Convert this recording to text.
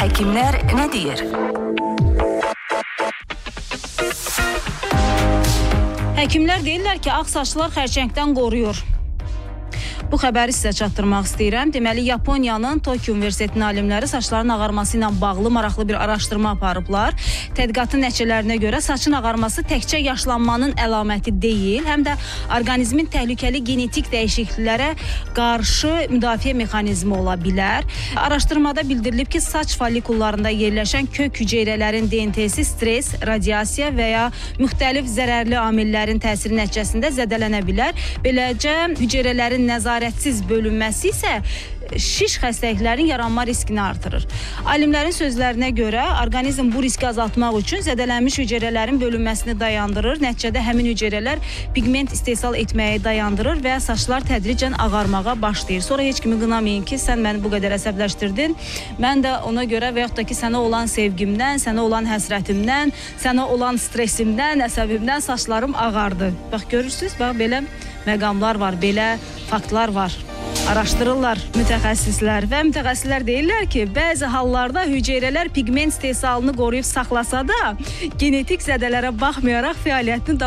Həkimlər nə deyir? Həkimlər deyirlər ki, ağ saçlar xərçəngdən qoruyur. Bu xəbəri sizə çatdırmaq istəyirəm. Deməli, Yaponiyanın Tokyo Universitetinin alimləri saçların ağarması ilə bağlı maraqlı bir araşdırma aparıblar. Tədqiqatın nəticələrinə görə saçın ağarması təkcə yaşlanmanın əlaməti deyil, həm də orqanizmin təhlükəli genetik dəyişikliklərə qarşı müdafiə mexanizmi ola bilər. Araşdırmada bildirilib ki, saç follikullarında yerləşən kök hüceyrələrin DNT-si stres, radiasiya və ya müxtəlif zərərli amillərin təsiri nəticəsində zədələnə bilər. Beləcə, hüceyrələrin nəzarətsiz bölünməsi isə şiş xəstəliklərin yaranma riskini artırır. Alimlərin sözlərinə görə, orqanizm bu riski azaltmaq üçün zədələnmiş hüceyrələrin bölünməsini dayandırır. Nəticədə həmin hüceyrələr pigment istehsal etməyi dayandırır və saçlar tədricən ağarmağa başlayır. Sonra heç kimi qınamayın ki, sən məni bu qədər əsəbləşdirdin. Mən də ona görə və yaxud da ki, sənə olan sevgimdən, sənə olan həsrətimdən, sənə olan stresimdən, əsəbimdən saçlarım ağardı. Bax, görürsünüz, bax, belə məqamlar var, belə faktlar var. Araşdırırlar mütəxəssislər və mütəxəssislər deyirlər ki, bəzi hallarda hüceyrələr pigment istehsalını qoruyub saxlasa da, genetik zədələrə baxmayaraq fəaliyyətini